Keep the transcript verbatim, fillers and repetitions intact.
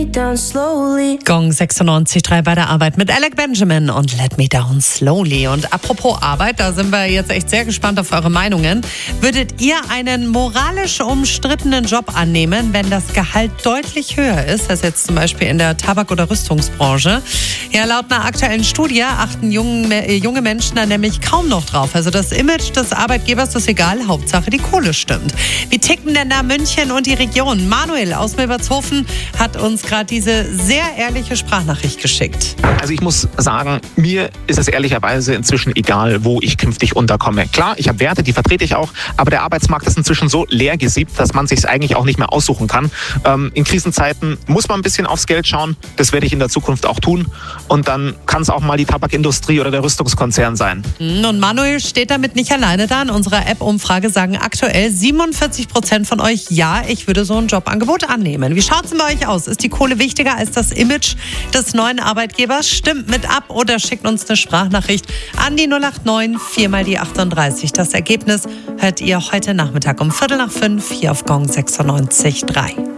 Gong sechsundneunzig Komma drei bei der Arbeit mit Alec Benjamin und Let Me Down Slowly. Und apropos Arbeit, da sind wir jetzt echt sehr gespannt auf eure Meinungen. Würdet ihr einen moralisch umstrittenen Job annehmen, wenn das Gehalt deutlich höher ist, als jetzt zum Beispiel in der Tabak- oder Rüstungsbranche? Ja, laut einer aktuellen Studie achten junge, äh, junge Menschen da nämlich kaum noch drauf. Also das Image des Arbeitgebers ist egal, Hauptsache die Kohle stimmt. Wie ticken denn da München und die Region? Manuel aus Milbertshofen hat uns gerade diese sehr ehrliche Sprachnachricht geschickt. Also ich muss sagen, mir ist es ehrlicherweise inzwischen egal, wo ich künftig unterkomme. Klar, ich habe Werte, die vertrete ich auch, aber der Arbeitsmarkt ist inzwischen so leer gesiebt, dass man sich eigentlich auch nicht mehr aussuchen kann. Ähm, in Krisenzeiten muss man ein bisschen aufs Geld schauen. Das werde ich in der Zukunft auch tun. Und dann kann es auch mal die Tabakindustrie oder der Rüstungskonzern sein. Und Manuel steht damit nicht alleine da. In unserer App-Umfrage sagen aktuell siebenundvierzig Prozent von euch, ja, ich würde so ein Jobangebot annehmen. Wie schaut es denn bei euch aus? Ist die Kohle wichtiger als das Image des neuen Arbeitgebers? Stimmt mit ab oder schickt uns eine Sprachnachricht an die null acht neun vier mal die achtunddreißig. Das Ergebnis hört ihr heute Nachmittag um Viertel nach fünf hier auf Gong sechsundneunzig Komma drei.